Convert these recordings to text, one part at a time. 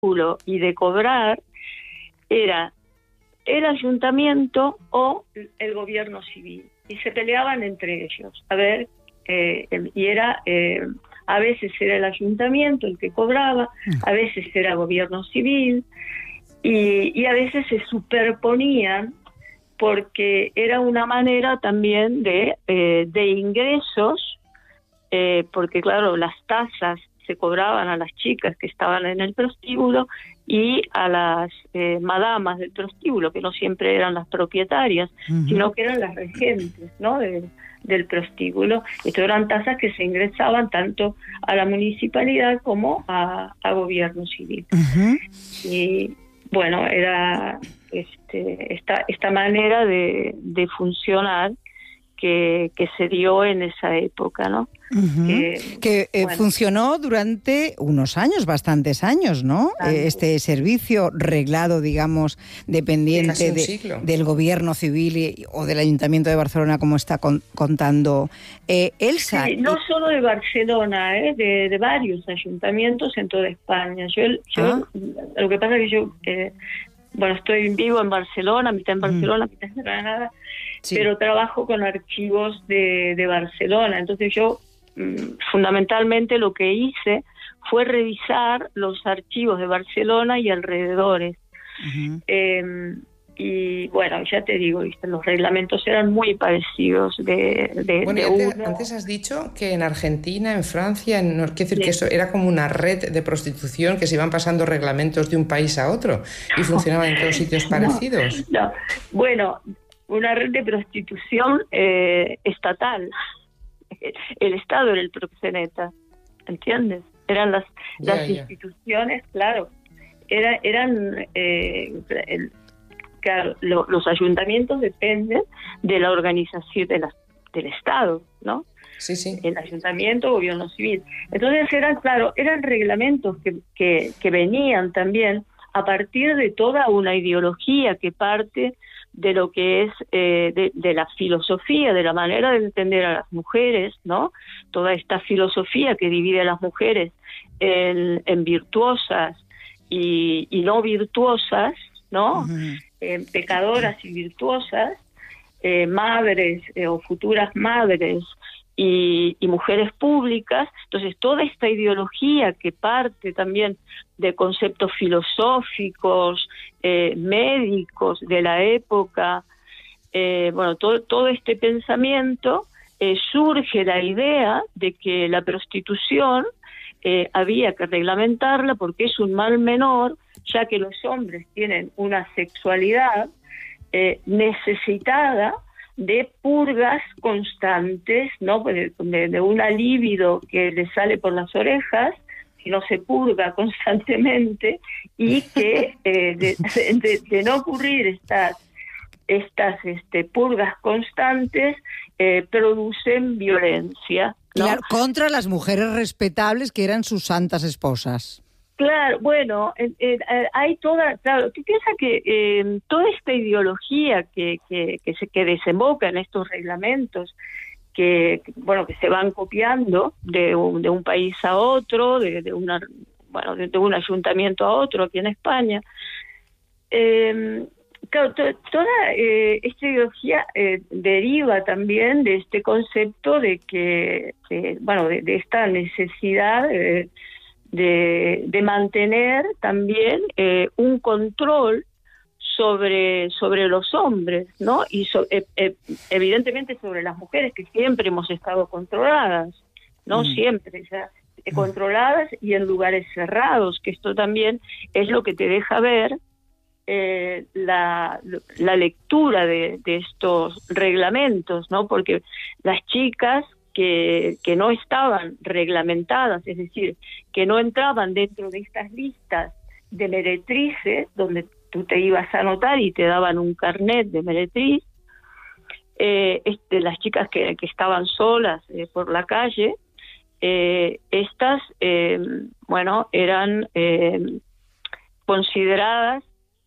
prostíbulo y de cobrar era el ayuntamiento o el gobierno civil, y se peleaban entre ellos. A ver, y era a veces era el ayuntamiento el que cobraba, a veces era gobierno civil, y a veces se superponían, porque era una manera también de ingresos, porque claro, las tasas se cobraban a las chicas que estaban en el prostíbulo y a las madamas del prostíbulo, que no siempre eran las propietarias, sino que eran las regentes, ¿no?, del prostíbulo. Estas eran tasas que se ingresaban tanto a la municipalidad como a gobierno civil. Y bueno, era esta manera de funcionar que se dio en esa época, ¿no? Bueno, funcionó durante unos años, bastantes años, ¿no? Este servicio reglado, digamos, dependiente del gobierno civil o del Ayuntamiento de Barcelona, como está contando Elsa. Sí, no solo de Barcelona, de varios ayuntamientos en toda España. Lo que pasa es que yo estoy vivo en Barcelona, mitad en Barcelona, mitad en Granada, pero trabajo con archivos de Barcelona. Entonces yo fundamentalmente lo que hice fue revisar los archivos de Barcelona y alrededores. Y bueno, ya te digo, los reglamentos eran muy parecidos antes has dicho que en Argentina, en Francia, quiere decir que eso era como una red de prostitución, que se iban pasando reglamentos de un país a otro y funcionaban en todos sitios parecidos. No. Bueno, una red de prostitución estatal. El Estado era el proxeneta, ¿entiendes? Eran las instituciones, claro. Claro, los ayuntamientos dependen de la organización del Estado, ¿no? Sí. El ayuntamiento, gobierno civil. Entonces eran reglamentos que venían también a partir de toda una ideología que parte de lo que es de la filosofía, de la manera de entender a las mujeres, ¿no? Toda esta filosofía que divide a las mujeres en virtuosas y no virtuosas, ¿no? Pecadoras y virtuosas, madres o futuras madres y mujeres públicas. Entonces toda esta ideología que parte también de conceptos filosóficos, médicos de la época, todo este pensamiento, surge la idea de que la prostitución había que reglamentarla porque es un mal menor, ya que los hombres tienen una sexualidad necesitada de purgas constantes, ¿no? De una libido que le sale por las orejas, si no se purga constantemente, y que de no ocurrir estas purgas constantes producen violencia, ¿no? Claro, contra las mujeres respetables que eran sus santas esposas. Claro, bueno, hay tú piensas que toda esta ideología que desemboca en estos reglamentos, que se van copiando de un país a otro, de un ayuntamiento a otro aquí en España. Claro, toda esta ideología deriva también de este concepto de esta necesidad de mantener también un control sobre los hombres, ¿no? Y evidentemente sobre las mujeres, que siempre hemos estado controladas, ¿no? Siempre, controladas y en lugares cerrados, que esto también es lo que te deja ver la lectura de estos reglamentos, ¿no? Porque las chicas que no estaban reglamentadas, es decir, que no entraban dentro de estas listas de meretrices, donde tú te ibas a anotar y te daban un carnet de meretriz, las chicas que estaban solas por la calle, estas, eran consideradas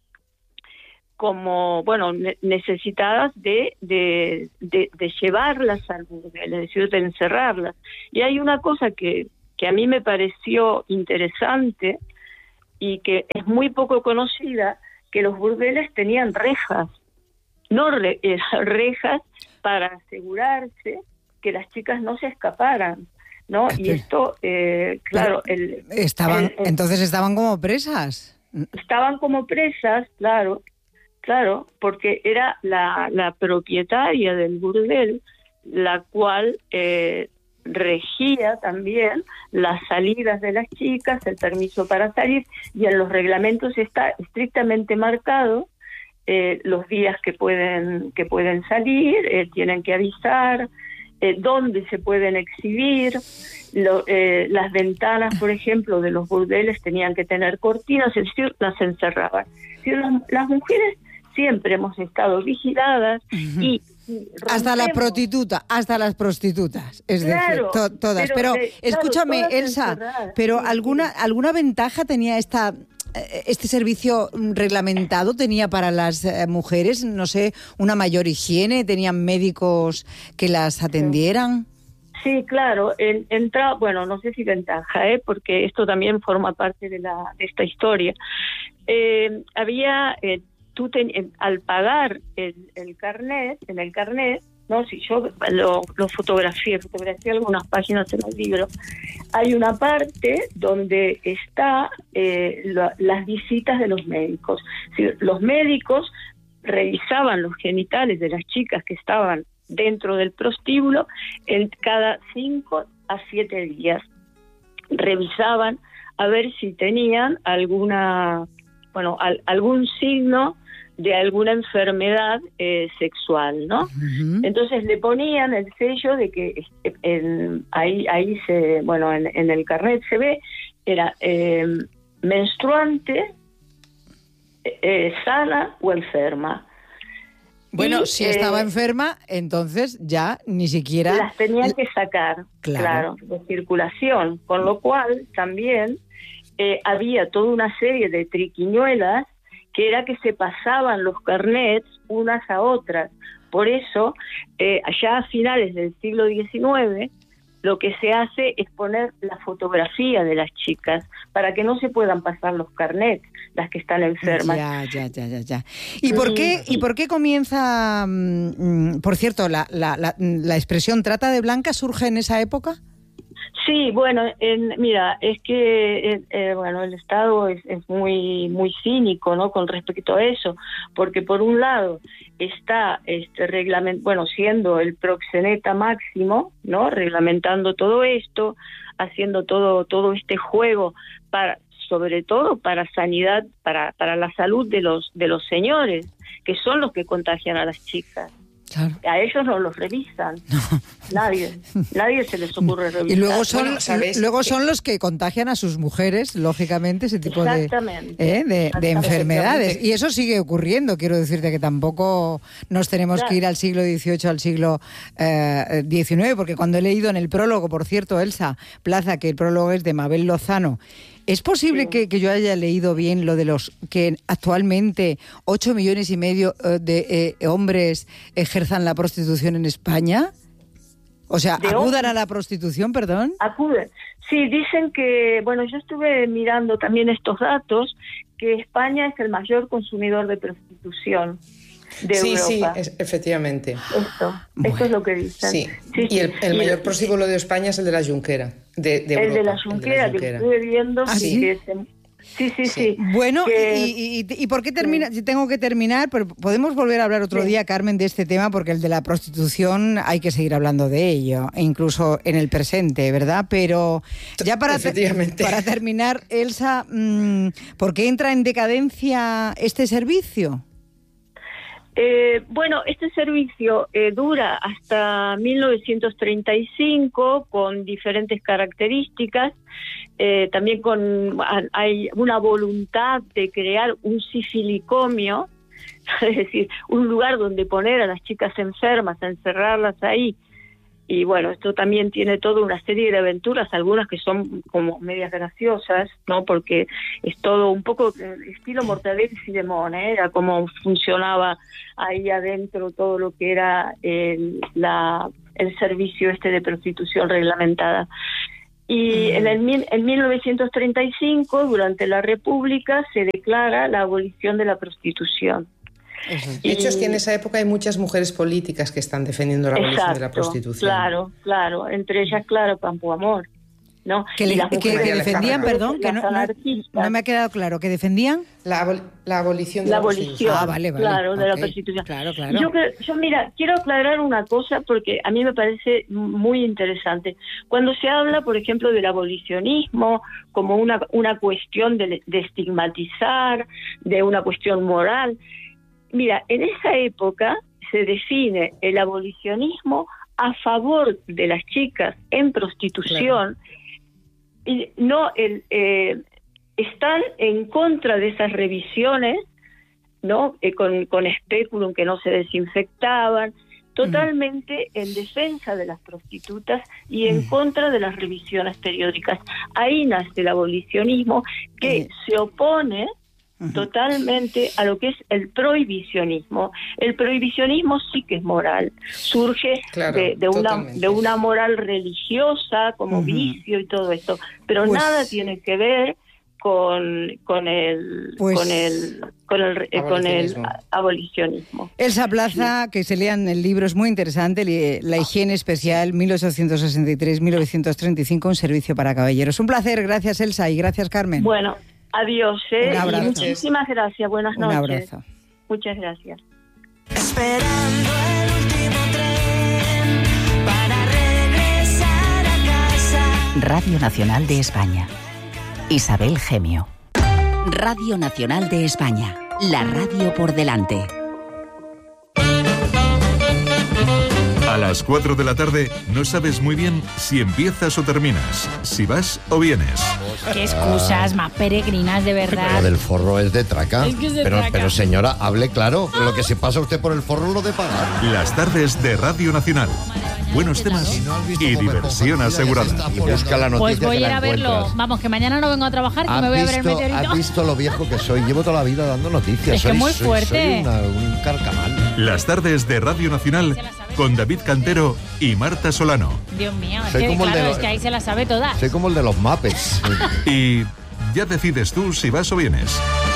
como, necesitadas de llevarlas al burdel, es decir, de encerrarlas. Y hay una cosa que a mí me pareció interesante y que es muy poco conocida, que los burdeles tenían rejas, no rejas para asegurarse que las chicas no se escaparan, ¿no? Y esto, claro... Entonces estaban como presas. Estaban como presas, claro, porque era la propietaria del burdel la cual regía también las salidas de las chicas, el permiso para salir, y en los reglamentos está estrictamente marcado los días que pueden salir, tienen que avisar, dónde se pueden exhibir, las ventanas, por ejemplo, de los burdeles tenían que tener cortinas, es decir, las encerraban. Es decir, las mujeres siempre hemos estado vigiladas y hasta las prostitutas, es decir, todas. Pero escúchame, todas Elsa, pero ¿alguna ventaja tenía este servicio reglamentado? ¿Tenía para las mujeres, no sé, una mayor higiene? ¿Tenían médicos que las atendieran? Sí, claro. Bueno, no sé si ventaja, porque esto también forma parte de esta historia. Había... al pagar el carnet, en el carnet, no, si yo lo fotografié algunas páginas en el libro, hay una parte donde está las visitas de los médicos. Si los médicos revisaban los genitales de las chicas que estaban dentro del prostíbulo cada 5 a 7 días. Revisaban a ver si tenían algún signo de alguna enfermedad sexual, ¿no? Uh-huh. Entonces le ponían el sello de que ahí en el carnet se ve, era menstruante, sana o enferma. Bueno, si estaba enferma, entonces ya ni siquiera... Las tenían que sacar, claro, de circulación, con lo cual también había toda una serie de triquiñuelas que era que se pasaban los carnets unas a otras. Por eso, allá a finales del siglo XIX, lo que se hace es poner la fotografía de las chicas para que no se puedan pasar los carnets, las que están enfermas. Ya. ¿Y por qué comienza, por cierto, la expresión trata de blancas surge en esa época? Sí, bueno, mira, es que el Estado es muy muy cínico, ¿no?, con respecto a eso, porque por un lado está siendo el proxeneta máximo, ¿no?, reglamentando todo esto, haciendo todo este juego sobre todo para sanidad, para la salud de los señores, que son los que contagian a las chicas. Claro. A ellos no los revisan. No. Nadie se les ocurre revisar. Y luego son los que contagian a sus mujeres, lógicamente, ese tipo de enfermedades. Y eso sigue ocurriendo. Quiero decirte que tampoco nos tenemos que ir al siglo XVIII, al siglo XIX, porque cuando he leído en el prólogo, por cierto, Elsa Plaza, que el prólogo es de Mabel Lozano, ¿es posible que yo haya leído bien lo de los que actualmente 8,5 millones de hombres ejerzan la prostitución en España? O sea, ¿acudan a la prostitución, perdón? Acuden. Sí, dicen que, yo estuve mirando también estos datos, que España es el mayor consumidor de prostitución de Europa. Sí, efectivamente. Esto es lo que dicen. Sí. Y el mayor prostíbulo de España es el de la Junquera. De Europa, el de la Junquera, que estuve viendo. Sí. Sí. Bueno, ¿y por qué termina? Tengo que terminar, pero podemos volver a hablar otro día, Carmen, de este tema, porque el de la prostitución hay que seguir hablando de ello, e incluso en el presente, ¿verdad? Pero ya para terminar, Elsa, ¿por qué entra en decadencia este servicio? Este servicio dura hasta 1935 con diferentes características. También hay una voluntad de crear un sifilicomio, es decir, un lugar donde poner a las chicas enfermas, a encerrarlas ahí. Y esto también tiene toda una serie de aventuras, algunas que son como medias graciosas, ¿no? Porque es todo un poco estilo Mortadelo y Filemón, era como funcionaba ahí adentro todo lo que era el servicio de prostitución reglamentada. Y en 1935, durante la República, se declara la abolición de la prostitución. De hecho, es que en esa época hay muchas mujeres políticas que están defendiendo la abolición de la prostitución. Claro, entre ellas, Clara Campoamor, ¿no? Que defendían, perdón, que no me ha quedado claro, ¿que defendían? La abolición de la prostitución. Vale, claro, de la prostitución. Claro. Yo, mira, quiero aclarar una cosa porque a mí me parece muy interesante. Cuando se habla, por ejemplo, del abolicionismo como una cuestión de estigmatizar, de una cuestión moral, mira, en esa época se define el abolicionismo a favor de las chicas en prostitución, y no están en contra de esas revisiones, ¿no? Con espéculum que no se desinfectaban, totalmente en defensa de las prostitutas y en contra de las revisiones periódicas. Ahí nace el abolicionismo, que se opone totalmente a lo que es el prohibicionismo. El prohibicionismo sí que es moral, surge de una moral religiosa como vicio y todo esto, pero nada tiene que ver con el abolicionismo. Elsa Plaza, que se lean el libro, es muy interesante, La higiene especial, 1863-1935, un servicio para caballeros. Un placer, gracias Elsa y gracias Carmen. Bueno, adiós, Un abrazo. Y muchísimas gracias, buenas noches. Un abrazo. Muchas gracias. Esperando el último tren para regresar a casa. Radio Nacional de España. Isabel Gemio. Radio Nacional de España. La radio por delante. A las 4 de la tarde no sabes muy bien si empiezas o terminas, si vas o vienes. Qué excusas más peregrinas, de verdad. Lo del forro es de traca. Es que es de traca. Pero señora, hable claro. Lo que se pasa usted por el forro lo de pagar. Las tardes de Radio Nacional. Buenos temas y diversión asegurada. Y busca la noticia. Pues voy que a ir a verlo. encuentras. Vamos, que mañana no vengo a trabajar, que me voy a ver el meteorito. ¿Has visto lo viejo que soy? Llevo toda la vida dando noticias. Es que muy fuerte. Soy un carcamal. Las tardes de Radio Nacional con David Cantero y Marta Solano. Dios mío, es Soy que, como el claro, de es que ahí se la sabe toda. Soy como el de los Muppets. Y ya decides tú si vas o vienes.